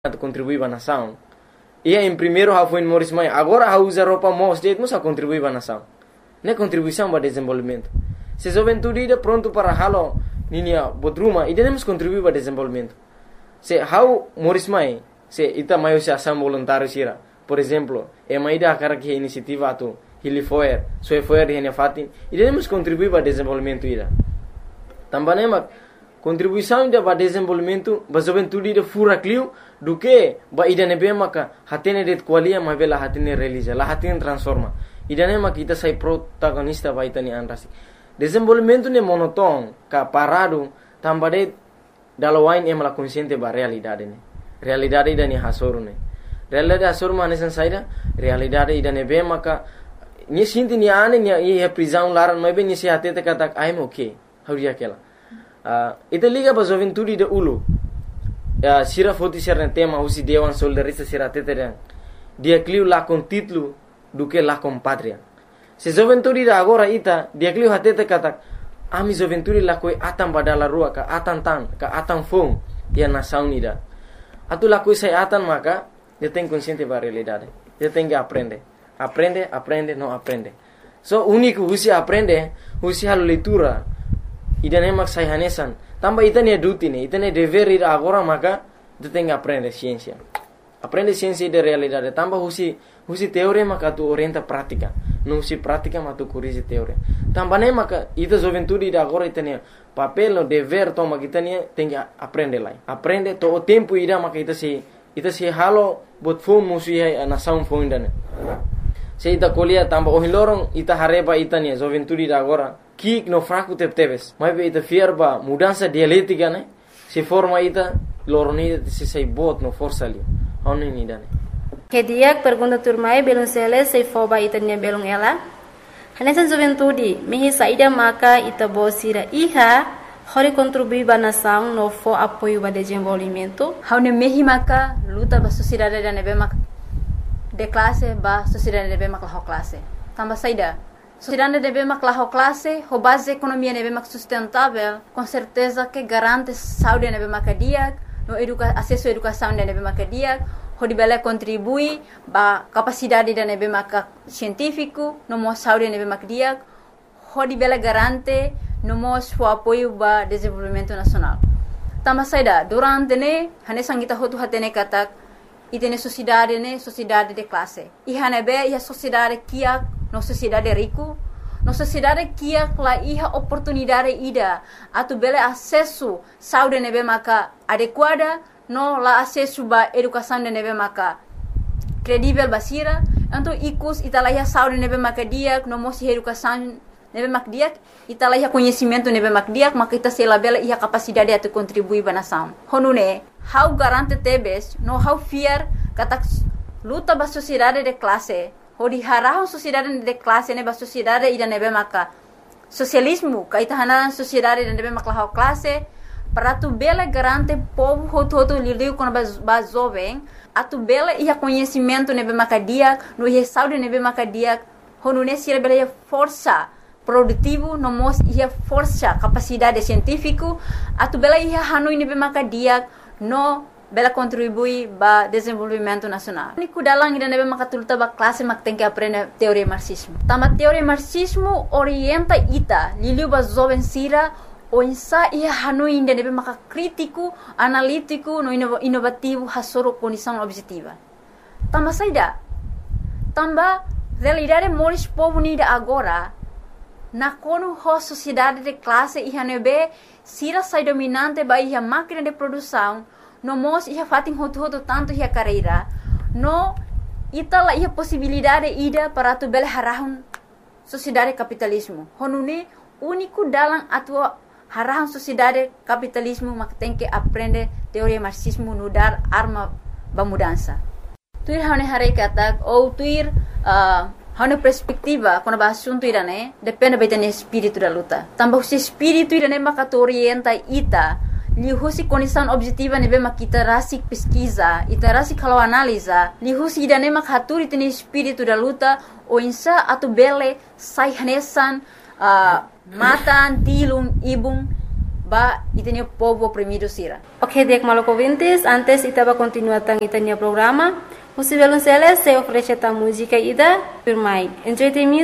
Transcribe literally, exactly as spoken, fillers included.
contribuir para a nação. E em primeiro ha foi em Morris Maia. Agora ha usa roupa mos de mas a contribuir para a nação. Não é contribuição para o desenvolvimento. Se a juventude está pronto para halo ninia bodruma, e devemos contribuir para o desenvolvimento. Se how Morris Maia, se ita maior se ação voluntária sira. Por exemplo, é uma ideia cara que é iniciativa atu Hili Foer, Soe Foer e Fatin, e devemos contribuir para o desenvolvimento ira. Também é contribuição ida para o desenvolvimento, para a juventude ida fura clio, do que ba ida nebe maka hatene det qualia ma bela hatene realiza, la hatene transforma. Ida ne maka kita sai protagonista ba itani anrasi. Desenvolvimento ne monoton, ka parado, tambade dalawain e mala consciente ba realidade ne. Realidade ida ni hasoru ne. Realidade hasoru ma nesan saida, realidade ida nebe maka ni sinti ni ane ni e prisão laran ma be ni se hatete kata I'm okay. Hauria kela. Uh, ita liga ba juventude de ulu. Uh, sira foti serna tema usi dewan soldarista sira teteren. Dia cliu la con título do que la com pátria. Se juventude da agora ita dia cliu hatete kata ami juventude la koi atan badala rua ka atan tan ka atan fong dia nação ida. Atu la koi sai atan maka dia tem consciente ba realidade. Dia tem que aprender. Aprende, aprende, não aprende. So único usi aprende, usi halu leitura. Ida nemak sai hanesan. Tambah ita ne duty ne, ita ne dever ir agora maka tu tem que aprender ciência. Aprende ciência de realidade. Tambah husi husi teoria maka tu orienta prática. Não husi prática maka tu corrige teoria. Tambah ne maka ita juventude ida agora ita ne papel no dever toma kita ne tem que aprender lá. Aprende to o tempo ida maka ita se ita se halo bot phone musi a nação phone dane. Se ita colia tambah o hilorong ita hareba ita ne juventude ida agora que no fraco te teves, mas ita fierba mudança dialética né, se forma ita lornida se sai bot no força ali, onde ni dane. Que dia pergunta turmai belum sele se foba ita nya belum ela, hanesan juventude mehi saída maka ita bosira iha hori contribuir ba nação no fo apoio ba desenvolvimento, haune mehi maka luta ba sociedade da nebe maka de classe ba sociedade nebe maka ho classe, tamba saída. Sociedade deve maclar classe, a base economia deve mac sustentável, com certeza que garante saúde deve macadia, no educa acesso à educação deve macadia, o deve contribui ba capacidade da deve maca científico, no mo saúde deve macadia, o deve garante no mo o apoio ba desenvolvimento nacional. Tama saida durante ne hane sangita hotu hatene katak itene sociedade ne sociedade de classe. I hane be ia sociedade kia no sociedade rico, no sociedade que la iha oportunidade ida, atu bele acesso saúde nebe maka adequada, no la acesso ba educação de nebe maka credível basira, então ikus italaiha saúde nebe maka dia, no mosi educação nebe maka dia, italaiha conhecimento nebe maka dia, maka ita sela bele iha capacidade atu contribuir ba nação. Honune, how garante tebes, no how fear katak luta ba sociedade de classe. Hodi harahon sociedade de classe ne ba sociedade ida nebe maka socialismo kaita hanan sociedade ida nebe maka ha classe para tu bela garante povo hoto hoto liliu con ba jovem atu bela ia conhecimento nebe maka dia no ia saúde nebe maka dia honu ne sira bela força produtivo no mos ia força capacidade científico atu bela ia hanu nebe maka dia no bela contribui ba desenvolvimento nacional. Ni kudalang ida nebe makatuluta ba classe mak tem que aprender teoria marxismo. Tama teoria marxismo orienta ita liliu ba jovem sira o insa ia hanu ida nebe maka crítico, analítico, no inovativo hasoro condição objetiva. Tama saida. Tamba realidade moris povo nida agora na kono ho sociedade de classe ia nebe sira sai dominante ba ia máquina de produção no mos ia fatin hotu-hotu tanto ia carreira no itala ia possibilidade ida para tu bele harahun sociedade capitalismo honune único dalam atua harahun sociedade capitalismo mak tem que aprender teoria marxismo no dar arma ba mudança tuir hane hare katak ou tuir uh, hane perspectiva quando ba assunto irane depende betene espírito da luta tambah se espírito irane maka orienta ita lihusi condição objetiva nebe makita rasik pesquisa, ita rasik kalau analisa, lihusi ida nemak haturi tene espírito da luta, o insa atu bele sai hanesan uh, matan tilung ibung ba itanya povo oprimido sira. Ok, dek maluco ouvintes, antes ita va continuar tang itanya programa. Música Violonceles se oferece a música ida, firmai. Enjoy the music.